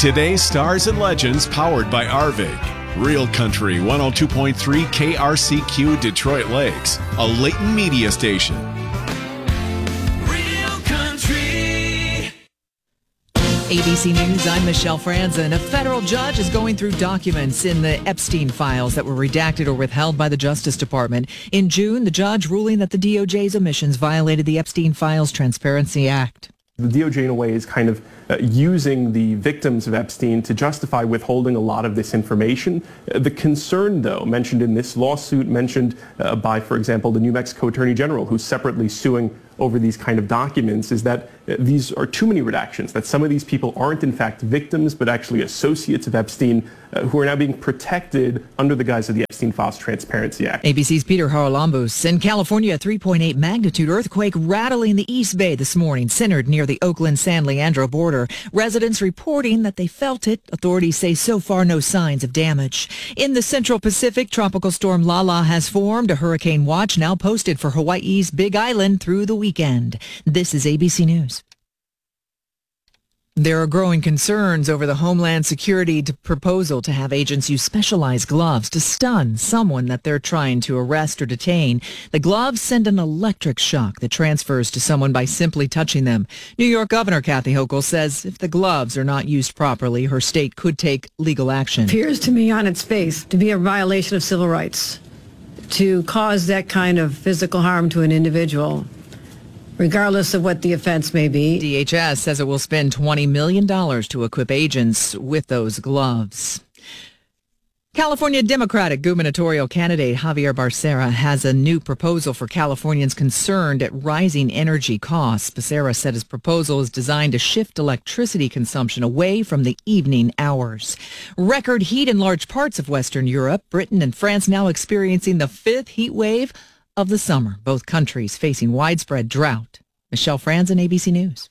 Today's Stars and Legends powered by Arvig. Real Country 102.3 KRCQ Detroit Lakes, a Leighton media station. Real Country. ABC News, I'm Michelle Franzen. A federal judge is going through documents in the Epstein files that were redacted or withheld by the Justice Department. In June, the judge ruling that the DOJ's omissions violated the Epstein Files Transparency Act. The DOJ, in a way, is kind of using the victims of Epstein to justify withholding a lot of this information. The concern, though, mentioned in this lawsuit, mentioned by, for example, the New Mexico Attorney General, who's separately suing over these kind of documents, is that these are too many redactions, that some of these people aren't in fact victims, but actually associates of Epstein, who are now being protected under the guise of the Epstein Files Transparency Act. ABC's Peter Haralambous. In California, a 3.8 magnitude earthquake rattling the East Bay this morning, centered near the Oakland-San Leandro border. Residents reporting that they felt it. Authorities say so far no signs of damage. In the Central Pacific, Tropical Storm Lala has formed. A hurricane watch now posted for Hawaii's Big Island through the weekend. This is ABC News. There are growing concerns over the Homeland Security proposal to have agents use specialized gloves to stun someone that they're trying to arrest or detain. The gloves send an electric shock that transfers to someone by simply touching them. New York Governor Kathy Hochul says if the gloves are not used properly, her state could take legal action. It appears to me on its face to be a violation of civil rights to cause that kind of physical harm to an individual, regardless of what the offense may be. DHS says it will spend $20 million to equip agents with those gloves. California Democratic gubernatorial candidate Javier Becerra has a new proposal for Californians concerned at rising energy costs. Becerra said his proposal is designed to shift electricity consumption away from the evening hours. Record heat in large parts of Western Europe. Britain and France now experiencing the fifth heat wave of the summer, both countries facing widespread drought. Michelle Franzen, ABC News.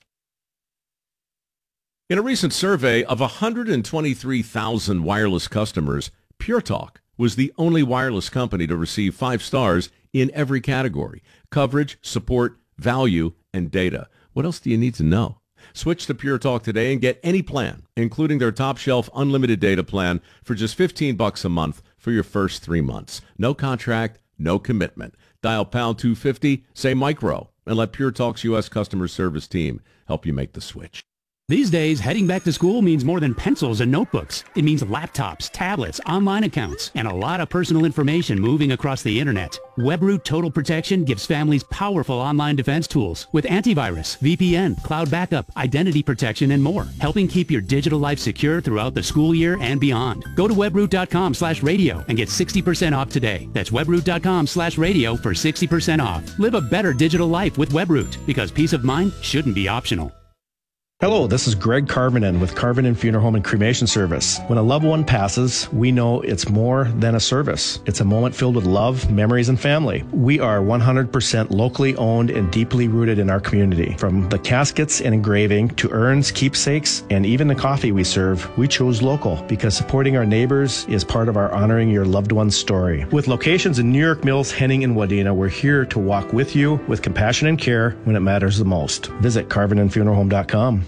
In a recent survey of 123,000 wireless customers, Pure Talk was the only wireless company to receive 5 stars in every category: coverage, support, value, and data. What else do you need to know? Switch to Pure Talk today and get any plan, including their top shelf unlimited data plan, for just $15 a month for your first 3 months. No contract, no commitment. Dial pound 250, say micro, and let Pure Talk's U.S. customer service team help you make the switch. These days, heading back to school means more than pencils and notebooks. It means laptops, tablets, online accounts, and a lot of personal information moving across the internet. WebRoot Total Protection gives families powerful online defense tools with antivirus, VPN, cloud backup, identity protection, and more, helping keep your digital life secure throughout the school year and beyond. Go to webroot.com/radio and get 60% off today. That's webroot.com/radio for 60% off. Live a better digital life with WebRoot, because peace of mind shouldn't be optional. Hello, this is Greg Carvinen with Carvinen Funeral Home and Cremation Service. When a loved one passes, we know it's more than a service. It's a moment filled with love, memories, and family. We are 100% locally owned and deeply rooted in our community. From the caskets and engraving to urns, keepsakes, and even the coffee we serve, we chose local because supporting our neighbors is part of our honoring your loved one's story. With locations in New York Mills, Henning, and Wadena, we're here to walk with you with compassion and care when it matters the most. Visit CarvinandFuneralHome.com.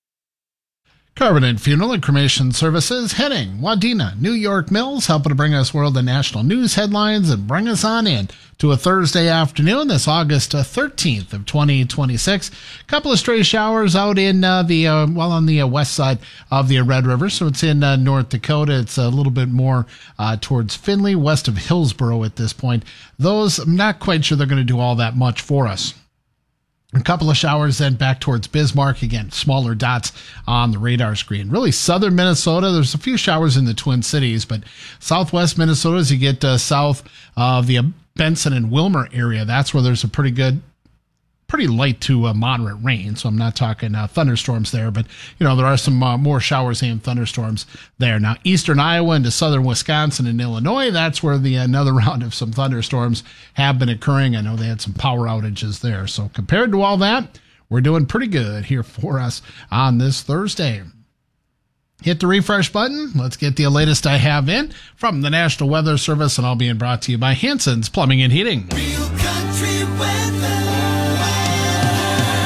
Carvinen Funeral and Cremation Services, Henning, Wadena, New York Mills, helping to bring us world and national news headlines and bring us on in to a Thursday afternoon, this August 13th of 2026. A couple of stray showers out in on the west side of the Red River, so it's in North Dakota. It's a little bit more towards Findlay, west of Hillsboro at this point. Those, I'm not quite sure they're going to do all that much for us. A couple of showers then back towards Bismarck. Again, smaller dots on the radar screen. Really, southern Minnesota, there's a few showers in the Twin Cities, but southwest Minnesota, as you get south of the Benson and Wilmer area, that's where there's a pretty light to moderate rain. So I'm not talking thunderstorms there, but there are some more showers and thunderstorms there. Now, eastern Iowa into southern Wisconsin and Illinois, that's where another round of some thunderstorms have been occurring. I know they had some power outages there. So compared to all that, we're doing pretty good here for us on this Thursday. Hit the refresh button. Let's get the latest I have in from the National Weather Service, and all being brought to you by Hanson's Plumbing and Heating. Real Country Weather.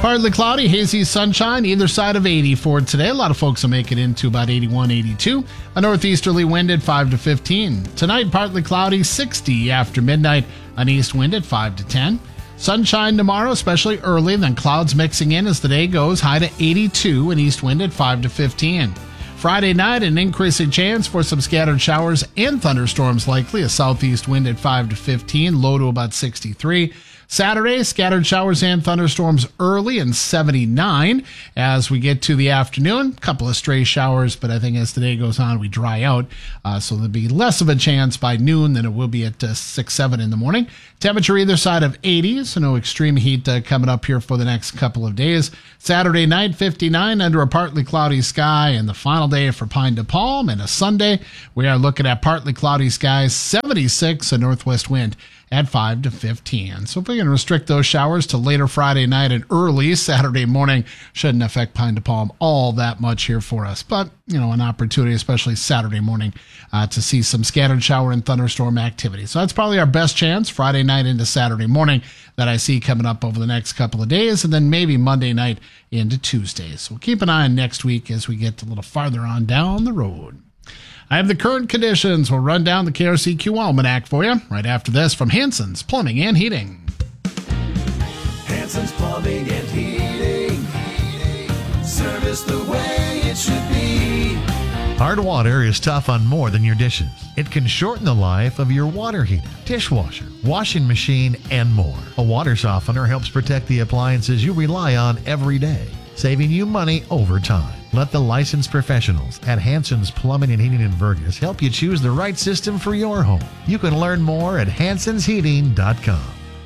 Partly cloudy, hazy sunshine, either side of 80 for today. A lot of folks will make it into about 81, 82. A northeasterly wind at 5 to 15. Tonight, partly cloudy, 60 after midnight. An east wind at 5 to 10. Sunshine tomorrow, especially early, then clouds mixing in as the day goes, high to 82, an east wind at 5 to 15. Friday night, an increasing chance for some scattered showers and thunderstorms likely, a southeast wind at 5 to 15, low to about 63. Saturday, scattered showers and thunderstorms early and 79. As we get to the afternoon, a couple of stray showers, but I think as the day goes on, we dry out. So there'll be less of a chance by noon than it will be at 6, 7 in the morning. Temperature either side of 80, so no extreme heat coming up here for the next couple of days. Saturday night, 59 under a partly cloudy sky, and the final day for Pine to Palm. And a Sunday, we are looking at partly cloudy skies, 76, a northwest wind at 5 to 15. So if we can restrict those showers to later Friday night and early Saturday morning, shouldn't affect Pine to Palm all that much here for us. But, an opportunity, especially Saturday morning, to see some scattered shower and thunderstorm activity. So that's probably our best chance, Friday night into Saturday morning, that I see coming up over the next couple of days, and then maybe Monday night into Tuesday. So we'll keep an eye on next week as we get a little farther on down the road. I have the current conditions. We'll run down the KRCQ Almanac for you right after this from Hanson's Plumbing and Heating. Hanson's Plumbing and Heating. Service the way it should be. Hard water is tough on more than your dishes. It can shorten the life of your water heater, dishwasher, washing machine, and more. A water softener helps protect the appliances you rely on every day, saving you money over time. Let the licensed professionals at Hanson's Plumbing and Heating in Vergas help you choose the right system for your home. You can learn more at hansonsheating.com.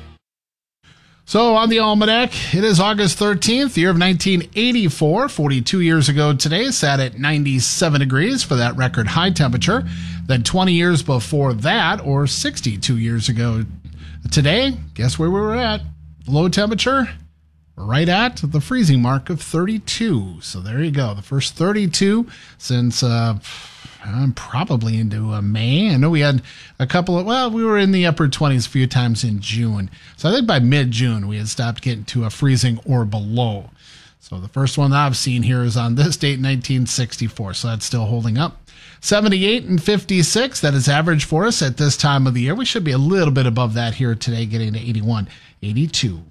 So on the Almanac, it is August 13th, the year of 1984. 42 years ago today, sat at 97 degrees for that record high temperature. Then 20 years before that, or 62 years ago today, guess where we were at? Low temperature? Right at the freezing mark of 32. So there you go. The first 32 since I'm probably into May. I know we had a couple of, we were in the upper 20s a few times in June. So I think by mid-June we had stopped getting to a freezing or below. So the first one that I've seen here is on this date, 1964. So that's still holding up. 78 and 56, that is average for us at this time of the year. We should be a little bit above that here today, getting to 81, 82.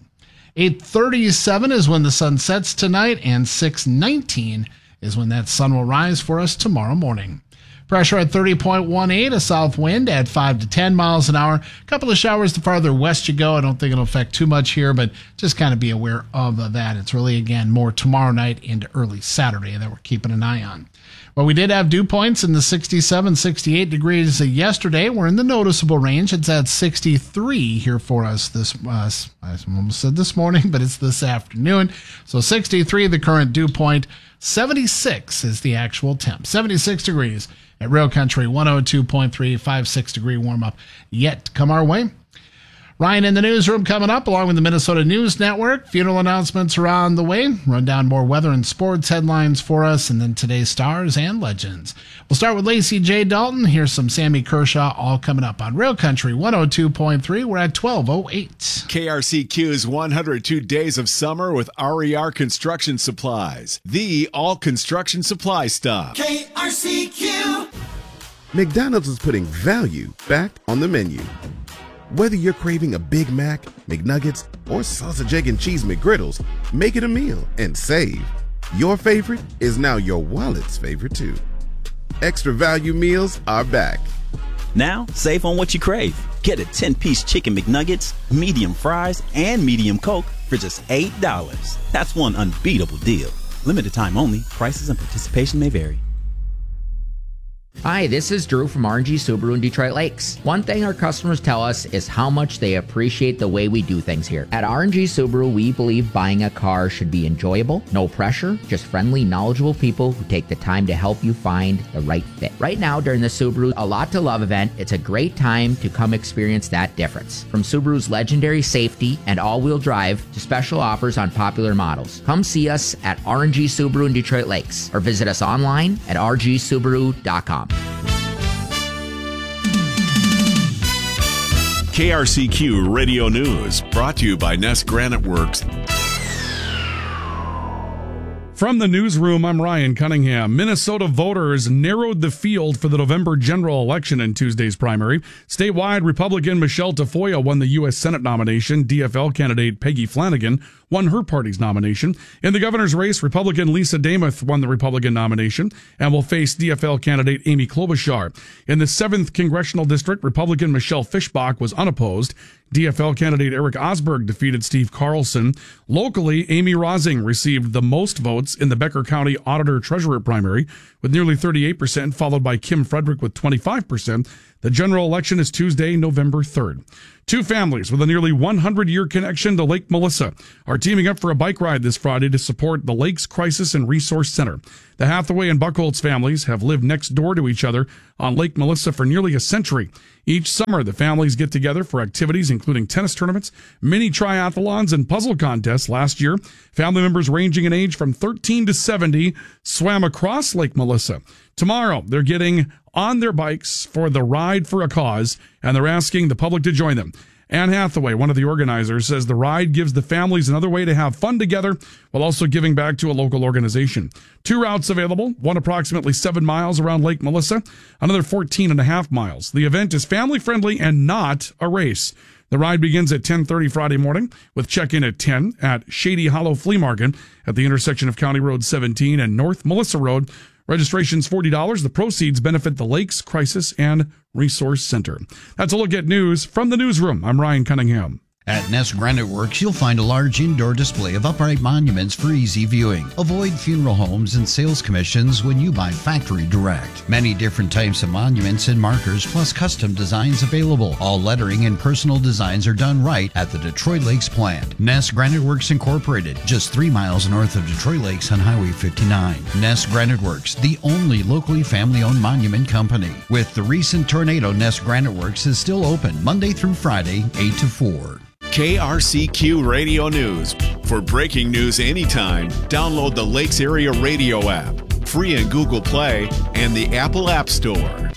8:37 is when the sun sets tonight, and 6:19 is when that sun will rise for us tomorrow morning. Pressure at 30.18, a south wind at 5 to 10 miles an hour. A couple of showers the farther west you go. I don't think it'll affect too much here, but just kind of be aware of that. It's really, again, more tomorrow night into early Saturday that we're keeping an eye on. Well, we did have dew points in the 67, 68 degrees yesterday. We're in the noticeable range. It's at 63 here for us this, I almost said this morning, but it's this afternoon. So 63, the current dew point. 76 is the actual temp. 76 degrees at Real Country 102.3, 5-6 degree warm up yet to come our way. Ryan in the newsroom coming up, along with the Minnesota News Network. Funeral announcements are on the way. Run down more weather and sports headlines for us, and then today's stars and legends. We'll start with Lacey J. Dalton. Here's some Sammy Kershaw, all coming up on Real Country 102.3. We're at 12:08. KRCQ's 102 Days of Summer with RER Construction Supplies. The all construction supply stop. KRCQ. McDonald's is putting value back on the menu. Whether you're craving a Big Mac, McNuggets, or sausage, egg, and cheese McGriddles, make it a meal and save. Your favorite is now your wallet's favorite too. Extra value meals are back. Now, save on what you crave. Get a 10-piece chicken McNuggets, medium fries, and medium Coke for just $8. That's one unbeatable deal. Limited time only. Prices and participation may vary. Hi, this is Drew from RNG Subaru in Detroit Lakes. One thing our customers tell us is how much they appreciate the way we do things here. At RNG Subaru, we believe buying a car should be enjoyable, no pressure, just friendly, knowledgeable people who take the time to help you find the right fit. Right now, during the Subaru A Lot to Love event, it's a great time to come experience that difference. From Subaru's legendary safety and all-wheel drive to special offers on popular models. Come see us at RNG Subaru in Detroit Lakes or visit us online at rgsubaru.com. KRCQ Radio News, brought to you by Nest Granite Works. From the newsroom, I'm Ryan Cunningham. Minnesota voters narrowed the field for the November general election in Tuesday's primary. Statewide, Republican Michelle Tafoya won the U.S. Senate nomination. DFL candidate Peggy Flanagan won her party's nomination. In the governor's race, Republican Lisa Damuth won the Republican nomination and will face DFL candidate Amy Klobuchar. In the 7th Congressional District, Republican Michelle Fischbach was unopposed. DFL candidate Eric Osberg defeated Steve Carlson. Locally, Amy Rosing received the most votes in the Becker County Auditor-Treasurer primary with nearly 38%, followed by Kim Frederick with 25%. The general election is Tuesday, November 3rd. Two families with a nearly 100-year connection to Lake Melissa are teaming up for a bike ride this Friday to support the Lakes Crisis and Resource Center. The Hathaway and Buchholz families have lived next door to each other on Lake Melissa for nearly a century. Each summer, the families get together for activities including tennis tournaments, mini triathlons, and puzzle contests. Last year, family members ranging in age from 13 to 70 swam across Lake Melissa. Tomorrow, they're getting on their bikes for the Ride for a Cause, and they're asking the public to join them. Anne Hathaway, one of the organizers, says the ride gives the families another way to have fun together while also giving back to a local organization. Two routes available, one approximately 7 miles around Lake Melissa, another 14.5 miles. The event is family-friendly and not a race. The ride begins at 10:30 Friday morning with check-in at 10 at Shady Hollow Flea Market at the intersection of County Road 17 and North Melissa Road. Registration's $40. The proceeds benefit the Lakes Crisis and Resource Center. That's a look at news from the newsroom. I'm Ryan Cunningham. At Ness Granite Works, you'll find a large indoor display of upright monuments for easy viewing. Avoid funeral homes and sales commissions when you buy factory direct. Many different types of monuments and markers, plus custom designs available. All lettering and personal designs are done right at the Detroit Lakes plant. Ness Granite Works Incorporated, just 3 miles north of Detroit Lakes on Highway 59. Ness Granite Works, the only locally family-owned monument company. With the recent tornado, Ness Granite Works is still open Monday through Friday, 8 to 4. KRCQ Radio News. For breaking news anytime, download the Lakes Area Radio app, free in Google Play and the Apple App Store.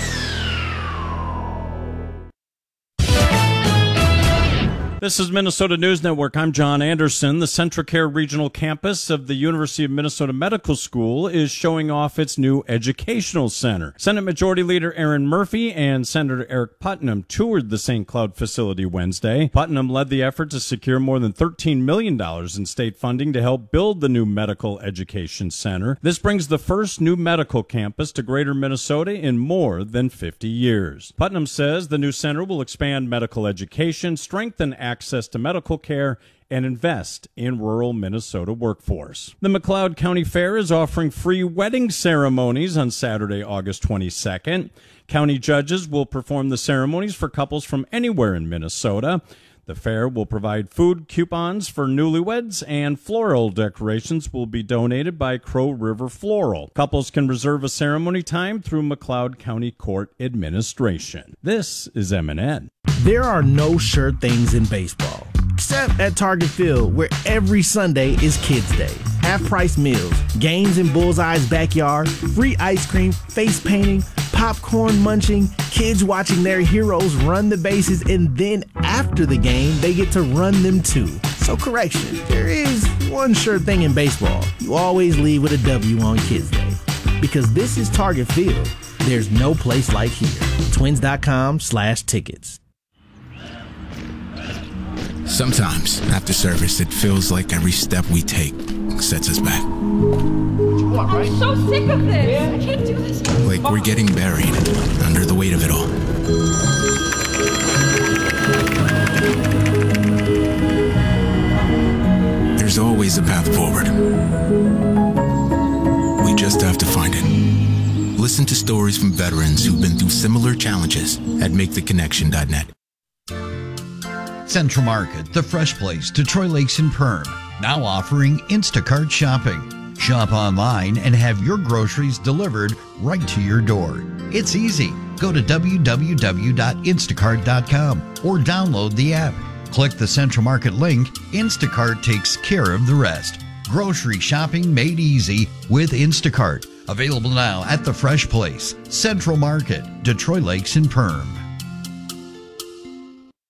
This is Minnesota News Network. I'm John Anderson. The CentraCare Regional Campus of the University of Minnesota Medical School is showing off its new educational center. Senate Majority Leader Aaron Murphy and Senator Eric Putnam toured the St. Cloud facility Wednesday. Putnam led the effort to secure more than $13 million in state funding to help build the new medical education center. This brings the first new medical campus to Greater Minnesota in more than 50 years. Putnam says the new center will expand medical education, strengthen access to medical care, and invest in rural Minnesota workforce. The McLeod County Fair is offering free wedding ceremonies on Saturday, August 22nd. County judges will perform the ceremonies for couples from anywhere in Minnesota. The fair will provide food coupons for newlyweds, and floral decorations will be donated by Crow River Floral. Couples can reserve a ceremony time through McLeod County Court Administration. This is MNN. There are no sure things in baseball, except at Target Field, where every Sunday is Kids Day. Half-price meals, games in Bullseye's backyard, free ice cream, face painting, popcorn munching, kids watching their heroes run the bases, and then after the game, they get to run them too. So correction, there is one sure thing in baseball. You always leave with a W on Kids Day. Because this is Target Field. There's no place like here. Twins.com/tickets. Sometimes, after service, it feels like every step we take sets us back. I'm so sick of this. I can't do this. Like we're getting buried under the weight of it all. There's always a path forward. We just have to find it. Listen to stories from veterans who've been through similar challenges at MakeTheConnection.net. Central Market, the fresh place, Detroit Lakes and Perm, now offering Instacart shopping. Shop online and have your groceries delivered right to your door. It's easy. Go to www.instacart.com or download the app. Click the Central Market link. Instacart takes care of the rest. Grocery shopping made easy with Instacart. Available now at the Fresh Place, Central Market, Detroit Lakes and Perm.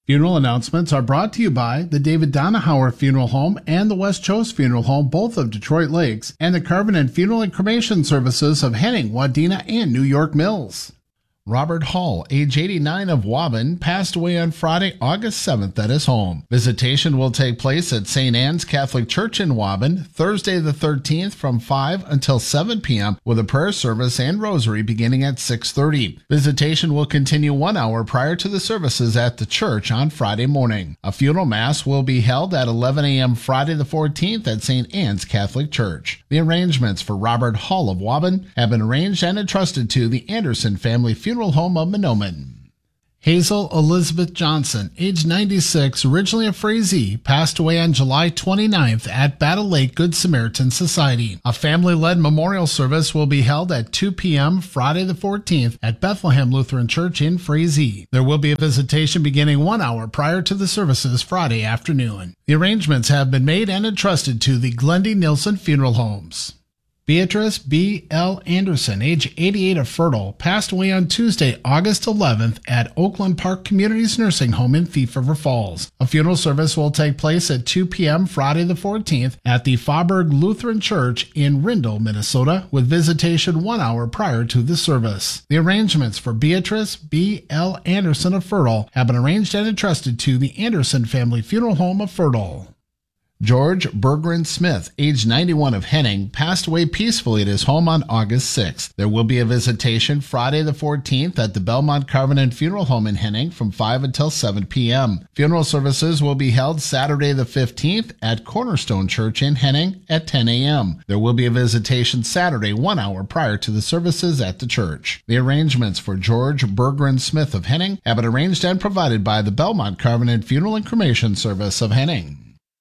Funeral announcements are brought to you by the David Donahauer Funeral Home and the West Chose Funeral Home, both of Detroit Lakes, and the Carvin and Funeral and Cremation Services of Henning, Wadena, and New York Mills. Robert Hall, age 89 of Waban, passed away on Friday, August 7th at his home. Visitation will take place at St. Anne's Catholic Church in Waban, Thursday the 13th from 5 until 7 p.m. with a prayer service and rosary beginning at 6:30. Visitation will continue 1 hour prior to the services at the church on Friday morning. A funeral mass will be held at 11 a.m. Friday the 14th at St. Anne's Catholic Church. The arrangements for Robert Hall of Waban have been arranged and entrusted to the Anderson Family Funeral Home of Mahnomen. Hazel Elizabeth Johnson, age 96, originally of Frazee, passed away on July 29th at Battle Lake Good Samaritan Society. A family-led memorial service will be held at 2 p.m. Friday the 14th at Bethlehem Lutheran Church in Frazee. There will be a visitation beginning 1 hour prior to the services Friday afternoon. The arrangements have been made and entrusted to the Glendy Nilsson Funeral Homes. Beatrice B. L. Anderson, age 88 of Fertile, passed away on Tuesday, August 11th at Oakland Park Communities Nursing Home in Thief River Falls. A funeral service will take place at 2 p.m. Friday the 14th at the Faubourg Lutheran Church in Rindle, Minnesota, with visitation 1 hour prior to the service. The arrangements for Beatrice B. L. Anderson of Fertile have been arranged and entrusted to the Anderson Family Funeral Home of Fertile. George Berggren Smith, age 91 of Henning, passed away peacefully at his home on August 6th. There will be a visitation Friday the 14th at the Belmont Carvin Funeral Home in Henning from 5 until 7 p.m. Funeral services will be held Saturday the 15th at Cornerstone Church in Henning at 10 a.m. There will be a visitation Saturday 1 hour prior to the services at the church. The arrangements for George Berggren Smith of Henning have been arranged and provided by the Belmont Carvin Funeral and Cremation Service of Henning.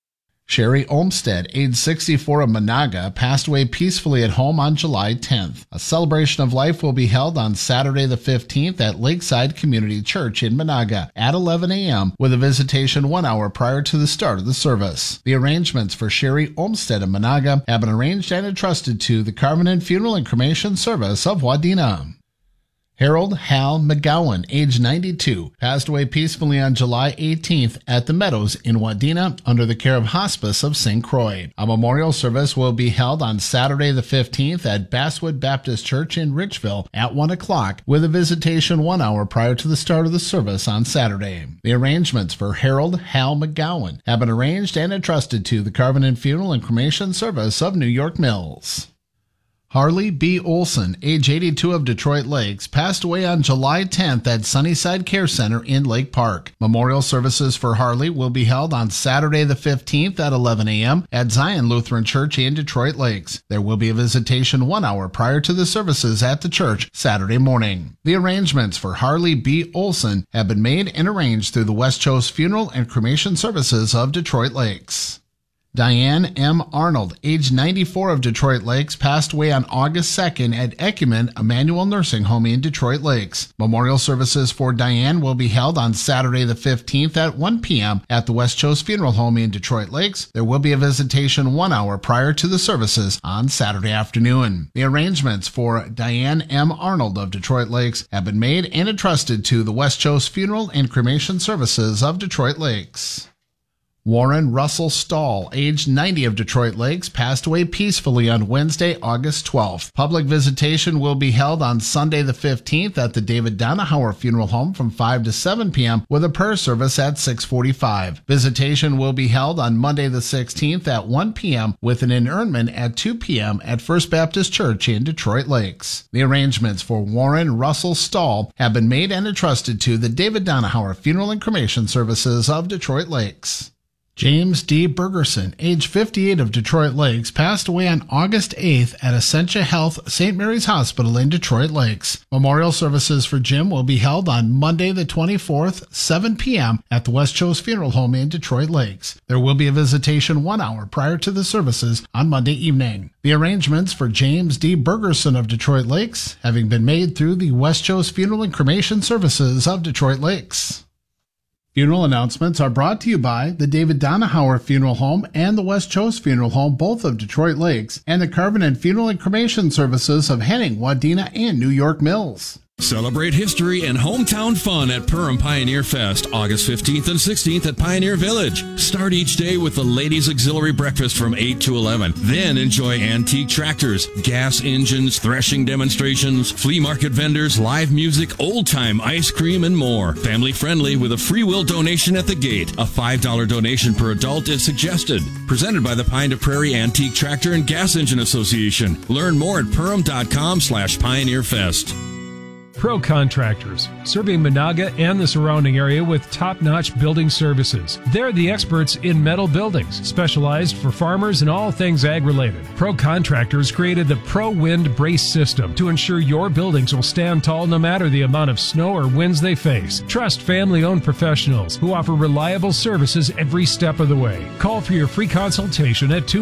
Sherry Olmstead, age 64 of Monaga, passed away peacefully at home on July 10th. A celebration of life will be held on Saturday the 15th at Lakeside Community Church in Monaga at 11 a.m. with a visitation 1 hour prior to the start of the service. The arrangements for Sherry Olmstead of Monaga have been arranged and entrusted to the Carvin Funeral and Cremation Service of Wadena. Harold Hal McGowan, age 92, passed away peacefully on July 18th at the Meadows in Wadena under the care of Hospice of St. Croix. A memorial service will be held on Saturday the 15th at Basswood Baptist Church in Richville at 1 o'clock with a visitation 1 hour prior to the start of the service on Saturday. The arrangements for Harold Hal McGowan have been arranged and entrusted to the Carvin Funeral and Cremation Service of New York Mills. Harley B. Olson, age 82 of Detroit Lakes, passed away on July 10th at Sunnyside Care Center in Lake Park. Memorial services for Harley will be held on Saturday the 15th at 11 a.m. at Zion Lutheran Church in Detroit Lakes. There will be a visitation 1 hour prior to the services at the church Saturday morning. The arrangements for Harley B. Olson have been made and arranged through the West Chose Funeral and Cremation Services of Detroit Lakes. Diane M. Arnold, age 94 of Detroit Lakes, passed away on August 2nd at Ecumen Emmanuel Nursing Home in Detroit Lakes. Memorial services for Diane will be held on Saturday the 15th at 1 p.m. at the West Chose Funeral Home in Detroit Lakes. There will be a visitation 1 hour prior to the services on Saturday afternoon. The arrangements for Diane M. Arnold of Detroit Lakes have been made and entrusted to the West Chose Funeral and Cremation Services of Detroit Lakes. Warren Russell Stahl, age 90 of Detroit Lakes, passed away peacefully on Wednesday, August 12th. Public visitation will be held on Sunday the 15th at the David Donahauer Funeral Home from 5 to 7 p.m. with a prayer service at 6:45. Visitation will be held on Monday the 16th at 1 p.m. with an interment at 2 p.m. at First Baptist Church in Detroit Lakes. The arrangements for Warren Russell Stahl have been made and entrusted to the David Donahauer Funeral and Cremation Services of Detroit Lakes. James D. Bergerson, age 58 of Detroit Lakes, passed away on August 8th at Essentia Health St. Mary's Hospital in Detroit Lakes. Memorial services for Jim will be held on Monday the 24th, 7 p.m. at the West Chose Funeral Home in Detroit Lakes. There will be a visitation 1 hour prior to the services on Monday evening. The arrangements for James D. Bergerson of Detroit Lakes having been made through the West Chose Funeral and Cremation Services of Detroit Lakes. Funeral announcements are brought to you by the David Donahauer Funeral Home and the West Chose Funeral Home, both of Detroit Lakes, and the Carvin Funeral and Cremation Services of Henning, Wadena, and New York Mills. Celebrate history and hometown fun at Perham Pioneer Fest, August 15th and 16th at Pioneer Village. Start each day with the Ladies Auxiliary Breakfast from 8 to 11. Then enjoy antique tractors, gas engines, threshing demonstrations, flea market vendors, live music, old-time ice cream, and more. Family friendly with a free will donation at the gate. A $5 donation per adult is suggested. Presented by the Pine to Prairie Antique Tractor and Gas Engine Association. Learn more at perham.com/pioneerfest. Pro Contractors, serving Monaga and the surrounding area with top-notch building services. They're the experts in metal buildings, specialized for farmers and all things ag-related. Pro Contractors created the Pro Wind Brace System to ensure your buildings will stand tall no matter the amount of snow or winds they face. Trust family-owned professionals who offer reliable services every step of the way. Call for your free consultation at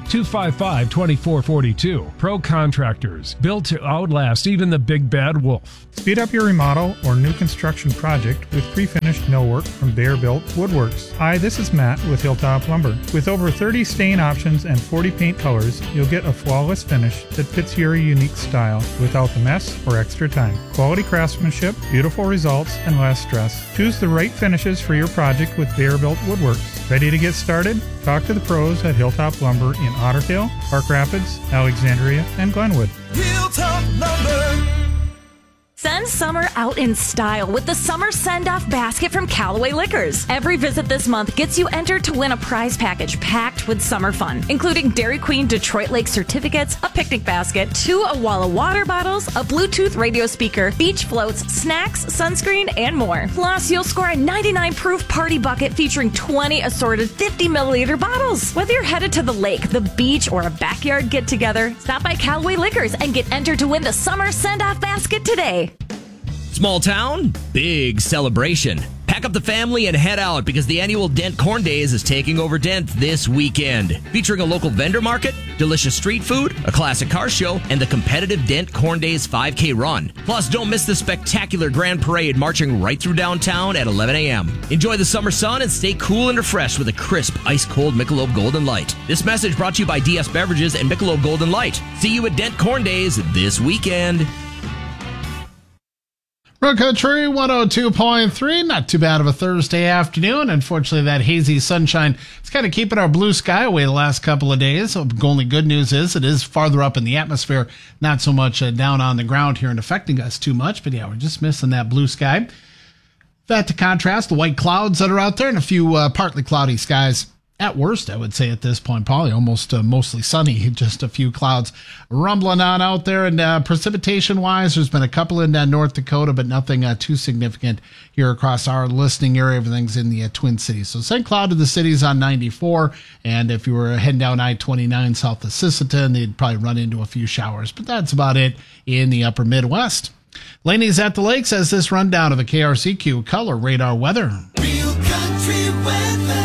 218-255-2442. Pro Contractors, built to outlast even the big bad wolf. Speed up your remodel or new construction project with pre-finished millwork from Bear Built Woodworks. Hi, this is Matt with Hilltop Lumber. With over 30 stain options and 40 paint colors, you'll get a flawless finish that fits your unique style without the mess or extra time. Quality craftsmanship, beautiful results, and less stress. Choose the right finishes for your project with Bear Built Woodworks. Ready to get started? Talk to the pros at Hilltop Lumber in Otter Tail, Park Rapids, Alexandria, and Glenwood. Hilltop Lumber. Send summer out in style with the Summer Send-Off Basket from Callaway Liquors. Every visit this month gets you entered to win a prize package packed with summer fun, including Dairy Queen Detroit Lake certificates, a picnic basket, 2 Awala water bottles, a Bluetooth radio speaker, beach floats, snacks, sunscreen, and more. Plus, you'll score a 99-proof party bucket featuring 20 assorted 50-milliliter bottles. Whether you're headed to the lake, the beach, or a backyard get-together, stop by Callaway Liquors and get entered to win the Summer Send-Off Basket today. Small town, big celebration. Pack up the family and head out because the annual Dent Corn Days is taking over Dent this weekend. Featuring a local vendor market, delicious street food, a classic car show, and the competitive Dent Corn Days 5K run. Plus, don't miss the spectacular Grand Parade marching right through downtown at 11 a.m. Enjoy the summer sun and stay cool and refreshed with a crisp, ice-cold Michelob Golden Light. This message brought to you by DS Beverages and Michelob Golden Light. See you at Dent Corn Days this weekend. Road Country 102.3, not too bad of a Thursday afternoon. Unfortunately, that hazy sunshine is kind of keeping our blue sky away the last couple of days. So the only good news is it is farther up in the atmosphere, not so much down on the ground here and affecting us too much. But yeah, we're just missing that blue sky. That to contrast, the white clouds that are out there and a few partly cloudy skies. At worst, I would say at this point, probably almost mostly sunny, just a few clouds rumbling on out there. And precipitation-wise, there's been a couple in North Dakota, but nothing too significant here across our listening area. Everything's in the Twin Cities. So St. Cloud to the cities on 94, and if you were heading down I-29 south of Sisseton, they'd probably run into a few showers. But that's about it in the upper Midwest. Laney's at the Lakes has this rundown of the KRCQ Color Radar weather. Real country weather.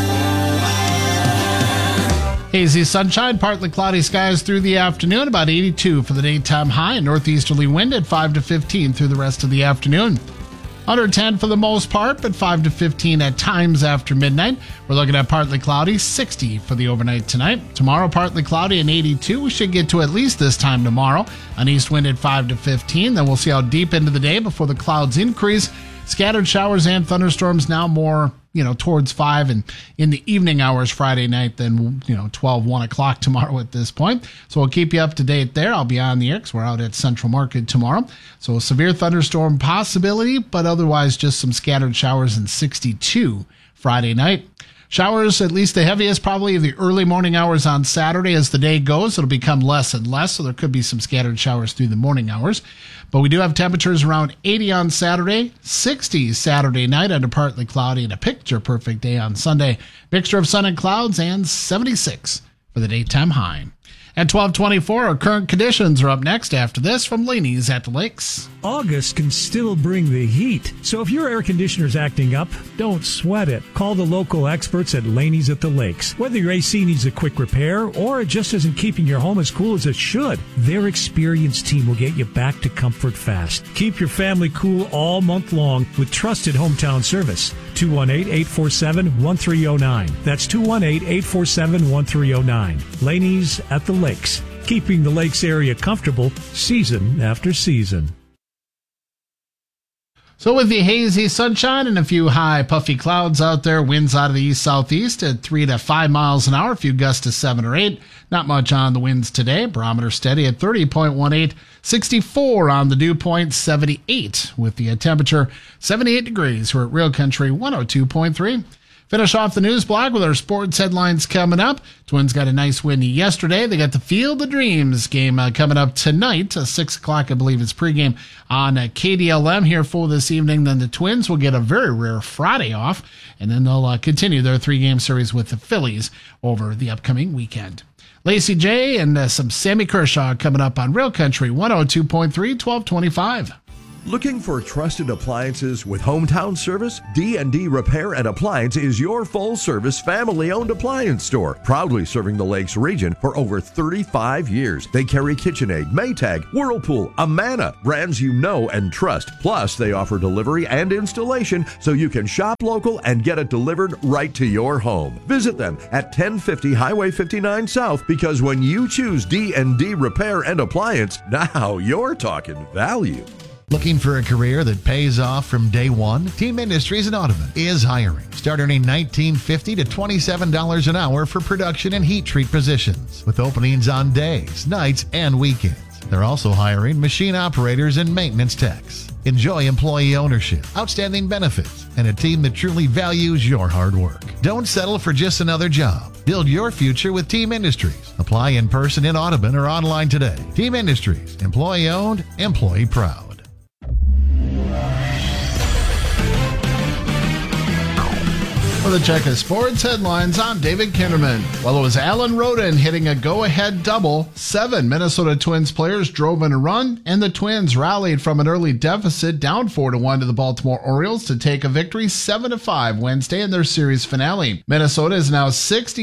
Hazy sunshine, partly cloudy skies through the afternoon, about 82 for the daytime high, and northeasterly wind at 5 to 15 through the rest of the afternoon. Under 10 for the most part, but 5 to 15 at times after midnight. We're looking at partly cloudy, 60 for the overnight tonight. Tomorrow, partly cloudy and 82. We should get to at least this time tomorrow. An east wind at 5 to 15. Then we'll see how deep into the day before the clouds increase. Scattered showers and thunderstorms now more, towards 5 and in the evening hours Friday night than, 12, 1 o'clock tomorrow at this point. So we'll keep you up to date there. I'll be on the air because we're out at Central Market tomorrow. So a severe thunderstorm possibility, but otherwise just some scattered showers and 62 Friday night. Showers, at least the heaviest, probably the early morning hours on Saturday. As the day goes, it'll become less and less, so there could be some scattered showers through the morning hours. But we do have temperatures around 80 on Saturday, 60 Saturday night under partly cloudy, and a picture-perfect day on Sunday. Mixture of sun and clouds, and 76 for the daytime high. At 12:24, our current conditions are up next after this from Laney's at the Lakes. August can still bring the heat, so if your air conditioner's acting up, don't sweat it. Call the local experts at Laney's at the Lakes. Whether your AC needs a quick repair or it just isn't keeping your home as cool as it should, their experienced team will get you back to comfort fast. Keep your family cool all month long with trusted hometown service. 218-847-1309. That's 218-847-1309. Laney's at the Lakes, keeping the Lakes area comfortable season after season. So with the hazy sunshine and a few high puffy clouds out there, winds out of the east-southeast at 3 to 5 miles an hour, a few gusts to 7 or 8. Not much on the winds today. Barometer steady at 30.18, 64 on the dew point, 78 with the temperature 78 degrees. We're at Real Country 102.3. Finish off the news block with our sports headlines coming up. Twins got a nice win yesterday. They got the Field of Dreams game coming up tonight. 6 o'clock, I believe, is pregame on KDLM here for this evening. Then the Twins will get a very rare Friday off, and then they'll continue their 3-game series with the Phillies over the upcoming weekend. Lacey J and some Sammy Kershaw coming up on Real Country 102.3, 1225. Looking for trusted appliances with hometown service? D&D Repair and Appliance is your full-service, family-owned appliance store, proudly serving the Lakes region for over 35 years. They carry KitchenAid, Maytag, Whirlpool, Amana, brands you know and trust. Plus, they offer delivery and installation so you can shop local and get it delivered right to your home. Visit them at 1050 Highway 59 South, because when you choose D&D Repair and Appliance, now you're talking value. Looking for a career that pays off from day one? Team Industries in Audubon is hiring. Start earning $19.50 to $27 an hour for production and heat treat positions, with openings on days, nights, and weekends. They're also hiring machine operators and maintenance techs. Enjoy employee ownership, outstanding benefits, and a team that truly values your hard work. Don't settle for just another job. Build your future with Team Industries. Apply in person in Audubon or online today. Team Industries, employee-owned, employee-proud. For the check of sports headlines, I'm David Kinderman. Well, it was Alan Roden hitting a go-ahead double. 7 Minnesota Twins players drove in a run, and the Twins rallied from an early deficit down 4-1 to the Baltimore Orioles to take a victory 7-5 Wednesday in their series finale. Minnesota is now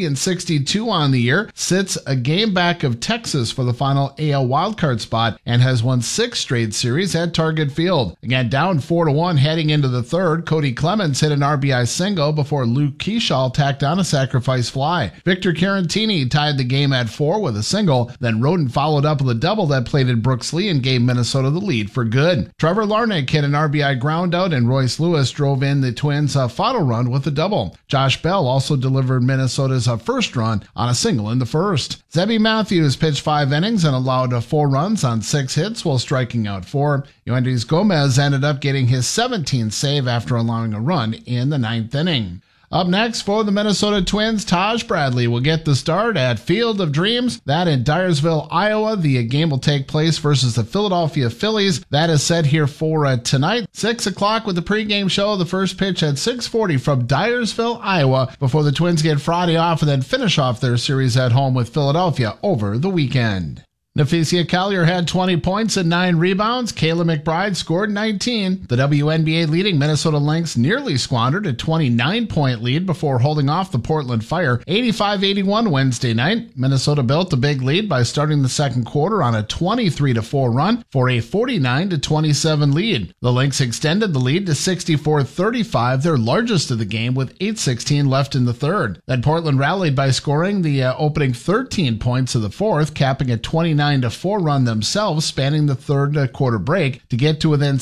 60-62 on the year, sits a game back of Texas for the final AL wildcard spot, and has won 6 straight series at Target Field. Again, down 4-1 heading into the third, Cody Clemens hit an RBI single before Luke Keeschall tacked on a sacrifice fly. Victor Carantini tied the game at 4 with a single. Then Roden followed up with a double that plated Brooks Lee and gave Minnesota the lead for good. Trevor Larnach hit an RBI groundout, and Royce Lewis drove in the Twins' final run with a double. Josh Bell also delivered Minnesota's first run on a single in the first. Zebby Matthews pitched 5 innings and allowed 4 runs on 6 hits while striking out 4. Yoendrys Gomez ended up getting his 17th save after allowing a run in the 9th inning. Up next for the Minnesota Twins, Taj Bradley will get the start at Field of Dreams. That in Dyersville, Iowa. The game will take place versus the Philadelphia Phillies. That is set here for tonight. 6 o'clock with the pregame show. The first pitch at 6:40 from Dyersville, Iowa, before the Twins get Friday off and then finish off their series at home with Philadelphia over the weekend. Neficia Collier had 20 points and 9 rebounds. Kayla McBride scored 19. The WNBA leading Minnesota Lynx nearly squandered a 29-point lead before holding off the Portland Fire 85-81 Wednesday night. Minnesota built a big lead by starting the second quarter on a 23-4 run for a 49-27 lead. The Lynx extended the lead to 64-35, their largest of the game, with 8:16 left in the third. Then Portland rallied by scoring the opening 13 points of the fourth, capping a 29-4 run themselves, spanning the third quarter break to get to within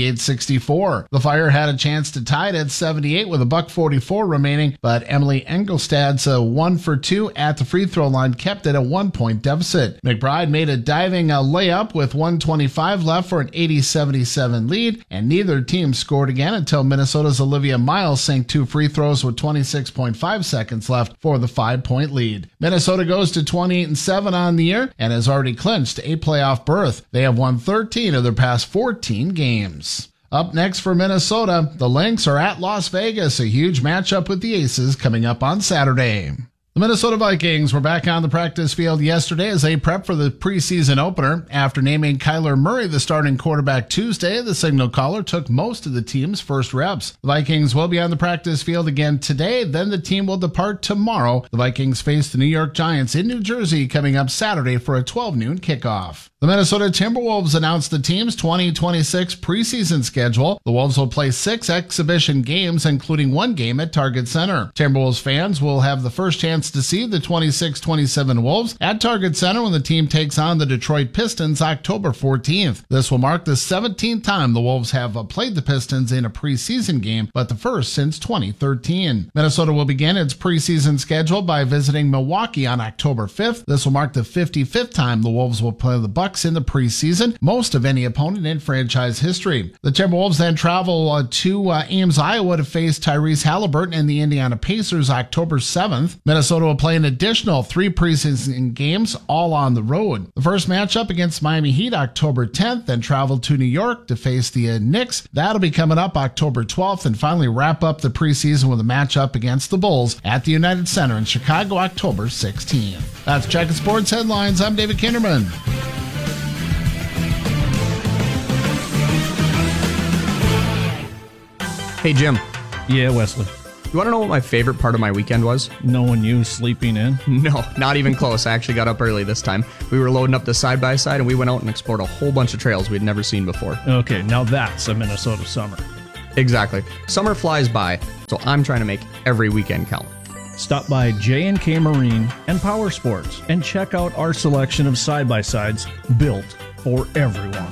68-64. The Fire had a chance to tie it at 78 with $1:44 remaining, but Emily Engelstad's 1 for 2 at the free throw line kept it a 1-point deficit. McBride made a diving layup with 1:25 left for an 80-77 lead, and neither team scored again until Minnesota's Olivia Miles sank 2 free throws with 26.5 seconds left for the 5-point lead. Minnesota goes to 28-7 on the year and has already clinched a playoff berth. They have won 13 of their past 14 games. Up next for Minnesota, the Lynx are at Las Vegas, a huge matchup with the Aces coming up on Saturday. The Minnesota Vikings were back on the practice field yesterday as they prep for the preseason opener. After naming Kyler Murray the starting quarterback Tuesday, the signal caller took most of the team's first reps. The Vikings will be on the practice field again today, then the team will depart tomorrow. The Vikings face the New York Giants in New Jersey coming up Saturday for a 12 noon kickoff. The Minnesota Timberwolves announced the team's 2026 preseason schedule. The Wolves will play 6 exhibition games, including 1 game at Target Center. Timberwolves fans will have the first chance to see the 26-27 Wolves at Target Center when the team takes on the Detroit Pistons October 14th. This will mark the 17th time the Wolves have played the Pistons in a preseason game, but the first since 2013. Minnesota will begin its preseason schedule by visiting Milwaukee on October 5th. This will mark the 55th time the Wolves will play the Bucks in the preseason, most of any opponent in franchise history. The Timberwolves then travel to Ames, Iowa to face Tyrese Halliburton and the Indiana Pacers October 7th. Minnesota will play an additional 3 preseason games, all on the road. The first matchup against Miami Heat October 10th, then travel to New York to face the Knicks. That'll be coming up October 12th, and finally wrap up the preseason with a matchup against the Bulls at the United Center in Chicago October 16th. That's Checking Sports Headlines. I'm David Kinderman. Hey, Jim. Yeah, Wesley. You want to know what my favorite part of my weekend was? Knowing you sleeping in? No, not even close. I actually got up early this time. We were loading up the side-by-side, and we went out and explored a whole bunch of trails we'd never seen before. Okay, now that's a Minnesota summer. Exactly. Summer flies by, so I'm trying to make every weekend count. Stop by J&K Marine and Power Sports and check out our selection of side-by-sides built for everyone.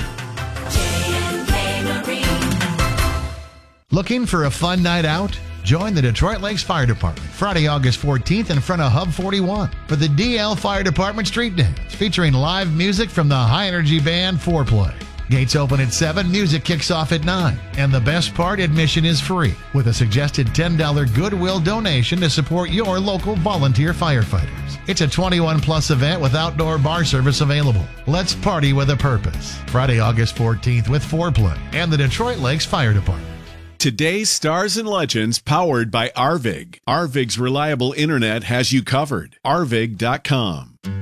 Looking for a fun night out? Join the Detroit Lakes Fire Department Friday, August 14th in front of Hub 41 for the DL Fire Department Street Dance, featuring live music from the high-energy band Foreplay. Gates open at 7, music kicks off at 9, and the best part, admission is free, with a suggested $10 Goodwill donation to support your local volunteer firefighters. It's a 21-plus event with outdoor bar service available. Let's party with a purpose. Friday, August 14th with Foreplay and the Detroit Lakes Fire Department. Today's Stars and Legends powered by Arvig. Arvig's reliable internet has you covered. Arvig.com.